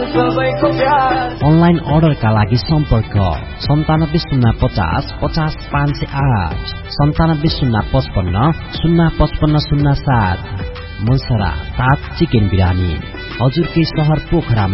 Online अर्डरका लागि सम्पर्क 9705050508 970555055507। मनसरा 7 चिकन बिरानी हजुरकै शहर पोखरा।